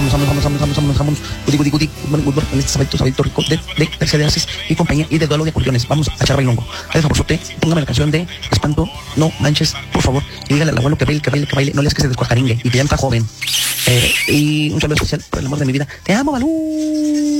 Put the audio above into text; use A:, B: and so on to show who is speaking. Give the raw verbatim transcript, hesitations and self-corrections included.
A: vámonos, vámonos, vámonos, vámonos, vámonos, vámonos. Gudi, gudi, gudi, gudi, gudi, en este sabadito, sabadito rico de, de tercera haces y compañía y de duelo de acordeones. Vamos a echar bailongo. Dale favorzote, póngame la canción de Espanto, no manches, por favor. Y dígale al abuelo que baile, que baile, que baile, no le hagas que se descuajaringue y que ya no está joven. Eh, y un saludo especial por el amor de mi vida. Te amo, Balú.